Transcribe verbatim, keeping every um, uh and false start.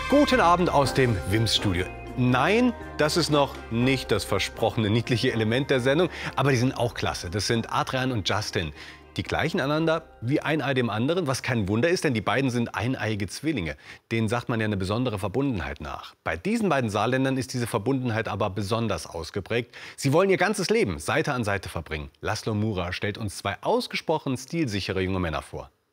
Guten Abend aus dem Wims-Studio. Nein, das ist noch nicht das versprochene niedliche Element der Sendung, aber die sind auch klasse. Das sind Adrian und Justin. Die gleichen einander wie ein Ei dem anderen, was kein Wunder ist, denn die beiden sind eineiige Zwillinge. Denen sagt man ja eine besondere Verbundenheit nach. Bei diesen beiden Saarländern ist diese Verbundenheit aber besonders ausgeprägt. Sie wollen ihr ganzes Leben Seite an Seite verbringen. Laszlo Mura stellt uns zwei ausgesprochen stilsichere junge Männer vor.